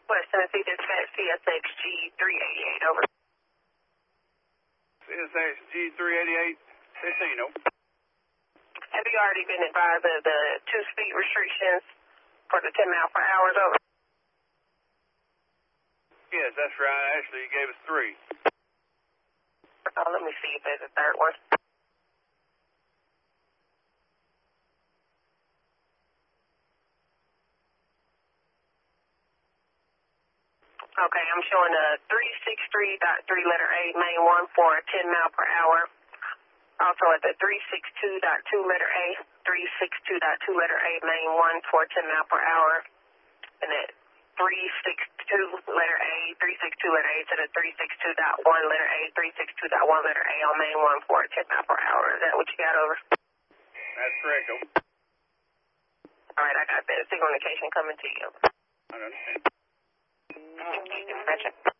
West Tennessee Dispatch, CSXG 388, over. CSXG 388, 15, over. Have you already been advised of the 2 speed restrictions for the 10 mile per hour, over? Yes, that's right. Actually, he gave us 3. Let me see if there's a third one. Okay, I'm showing a 363.3 letter A, main 1 for 10 mile per hour. Also at the 362.2 letter A, 362.2 letter A, main 1 for 10 mile per hour. And at 362 letter A, 362 letter A to the 362.1 letter A, 362.1 letter A on main 1 for 10 mile per hour. Is that what you got, over? That's correct, over. All right, I got that signal indication coming to you. I understand. Gotcha.